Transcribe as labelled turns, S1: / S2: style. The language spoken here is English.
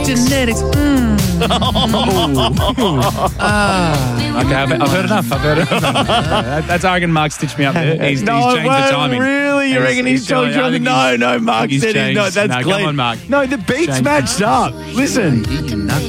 S1: Genetics.
S2: Okay, I've heard enough. That's arrogant. Mark stitched me up there. He's changed the timing.
S1: Really? You reckon he's totally trying to... No, Mark said he's not. That's clean.
S2: Come on, Mark.
S1: No, the beats matched up. Listen.